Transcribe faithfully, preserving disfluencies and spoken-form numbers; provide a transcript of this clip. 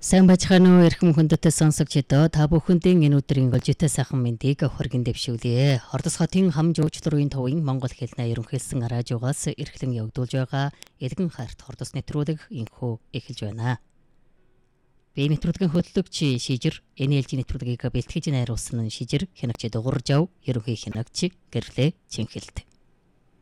Сайн бачхано эрхэм хүндэт сонсогчдоо та бүхэндээ энэ өдрийн голжитой сайхан мэндийг хүргэн дэвшүүлье. Хордос хотын хам жуулчлалын төвийн Монгол хэлний ерөнхийлсөн радиогоос эрхлэн явагдуулж байгаа Элгэн хайрт хордос нэвтрүүлэг инхүү эхэлж байна. Би нэвтрүүлгийн хөтлөгч Шижир, эн эл жи нэвтрүүлгийг бэлтгэж найруулсан Шижир, хянагч Дугур Жав, ерөнхий хянагч Гэрлээ Чинхэлт.